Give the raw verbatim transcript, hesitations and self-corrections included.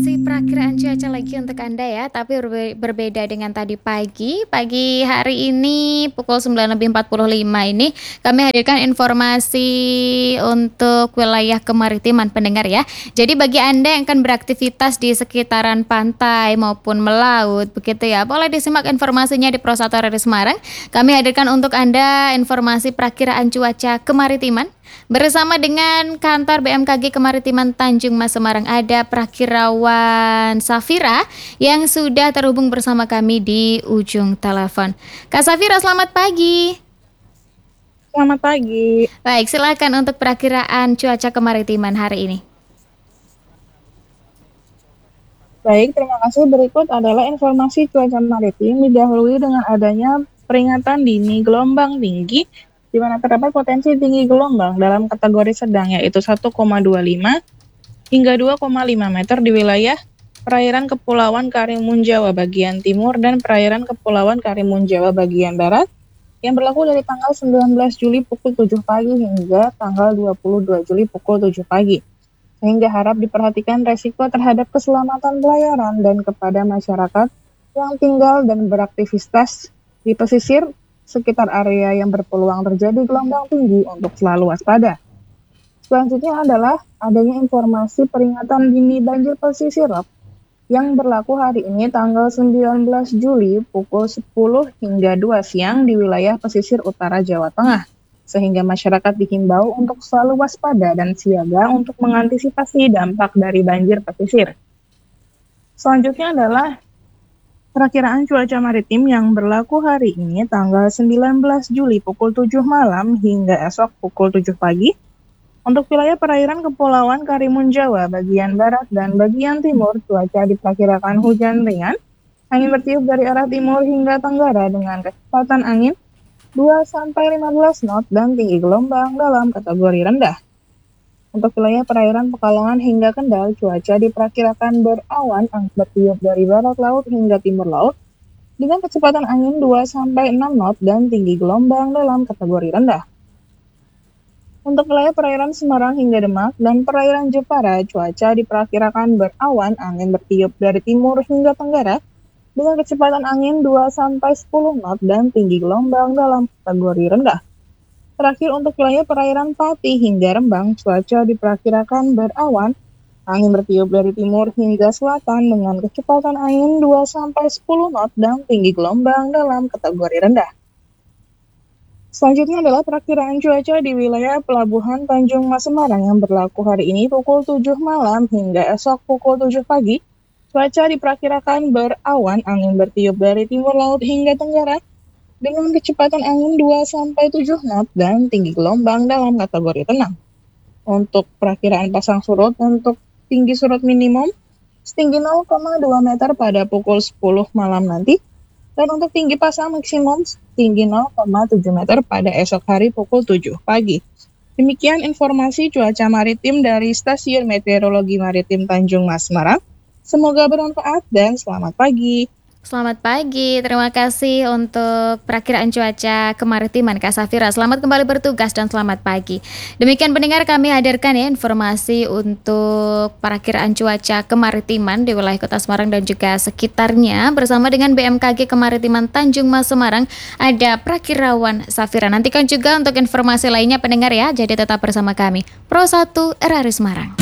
Si perakiraan cuaca lagi untuk Anda ya, tapi berbe berbeda dengan tadi pagi. Pagi hari ini pukul sembilan lebih empat puluh lima ini kami hadirkan informasi untuk wilayah kemaritiman pendengar ya. Jadi bagi Anda yang akan beraktivitas di sekitaran pantai maupun melaut begitu ya, boleh disimak informasinya di Pro satu R R I Semarang. Kami hadirkan untuk Anda informasi perakiraan cuaca kemaritiman bersama dengan kantor B M K G Kemaritiman Tanjung Mas Semarang. Ada Prakirawan Safira yang sudah terhubung bersama kami di ujung telepon. Kak Safira, selamat pagi. Selamat pagi. Baik, silakan untuk perakiraan cuaca kemaritiman hari ini. Baik, terima kasih. Berikut adalah informasi cuaca maritim didahului dengan adanya peringatan dini gelombang tinggi, di mana terdapat potensi tinggi gelombang dalam kategori sedang, yaitu satu koma dua lima hingga dua koma lima meter di wilayah perairan Kepulauan Karimun Jawa bagian timur dan perairan Kepulauan Karimun Jawa bagian barat, yang berlaku dari tanggal sembilan belas Juli pukul tujuh pagi hingga tanggal dua puluh dua Juli pukul tujuh pagi. Sehingga harap diperhatikan resiko terhadap keselamatan pelayaran dan kepada masyarakat yang tinggal dan beraktivitas di pesisir sekitar area yang berpeluang terjadi gelombang tinggi untuk selalu waspada. Selanjutnya adalah adanya informasi peringatan dini banjir pesisir yang berlaku hari ini tanggal sembilan belas Juli pukul sepuluh hingga dua siang di wilayah pesisir utara Jawa Tengah, sehingga masyarakat dihimbau untuk selalu waspada dan siaga untuk mengantisipasi dampak dari banjir pesisir. Selanjutnya adalah perakiraan cuaca maritim yang berlaku hari ini tanggal sembilan belas Juli pukul tujuh malam hingga esok pukul tujuh pagi. Untuk wilayah perairan Kepulauan Karimun Jawa bagian barat dan bagian timur, cuaca diperkirakan hujan ringan, angin bertiup dari arah timur hingga tenggara dengan kecepatan angin dua sampai lima belas knot dan tinggi gelombang dalam kategori rendah. Untuk wilayah perairan Pekalongan hingga Kendal, cuaca diperkirakan berawan, angin bertiup dari barat laut hingga timur laut dengan kecepatan angin dua sampai enam knot dan tinggi gelombang dalam kategori rendah. Untuk wilayah perairan Semarang hingga Demak dan perairan Jepara, cuaca diperkirakan berawan, angin bertiup dari timur hingga tenggara dengan kecepatan angin dua sampai sepuluh knot dan tinggi gelombang dalam kategori rendah. Terakhir untuk wilayah perairan Pati hingga Rembang, cuaca diperkirakan berawan, angin bertiup dari timur hingga selatan dengan kecepatan angin dua sampai sepuluh knot dan tinggi gelombang dalam kategori rendah. Selanjutnya adalah perakiraan cuaca di wilayah Pelabuhan Tanjung Mas Semarang yang berlaku hari ini pukul tujuh malam hingga esok pukul tujuh pagi. Cuaca diperkirakan berawan, angin bertiup dari timur laut hingga tenggara dengan kecepatan angin dua sampai tujuh knot dan tinggi gelombang dalam kategori tenang. Untuk perakiraan pasang surut, untuk tinggi surut minimum setinggi nol koma dua meter pada pukul sepuluh malam nanti, dan untuk tinggi pasang maksimum tinggi nol koma tujuh meter pada esok hari pukul tujuh pagi. Demikian informasi cuaca maritim dari Stasiun Meteorologi Maritim Tanjung Mas Semarang. Semoga bermanfaat dan selamat pagi. Selamat pagi, terima kasih untuk perakiraan cuaca kemaritiman Kak Safira. Selamat kembali bertugas dan selamat pagi. Demikian pendengar, kami hadirkan ya informasi untuk perakiraan cuaca kemaritiman di wilayah Kota Semarang dan juga sekitarnya bersama dengan B M K G Kemaritiman Tanjung Mas Semarang. Ada Prakirawan Safira. Nantikan juga untuk informasi lainnya pendengar ya, jadi tetap bersama kami. Pro satu R R I Semarang.